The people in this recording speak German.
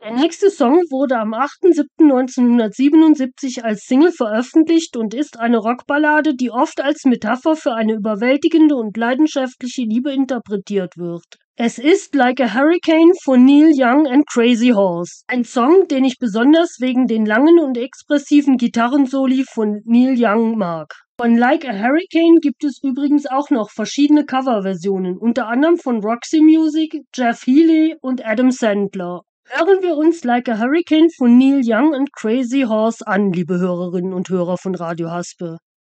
Der nächste Song wurde am 8.7.1977 als Single veröffentlicht und ist eine Rockballade, die oft als Metapher für eine überwältigende und leidenschaftliche Liebe interpretiert wird. Es ist Like a Hurricane von Neil Young and Crazy Horse. Ein Song, den ich besonders wegen den langen und expressiven Gitarrensoli von Neil Young mag. Von Like a Hurricane gibt es übrigens auch noch verschiedene Coverversionen, unter anderem von Roxy Music, Jeff Healey und Adam Sandler. Hören wir uns Like a Hurricane von Neil Young and Crazy Horse an, liebe Hörerinnen und Hörer von Radio Haspe.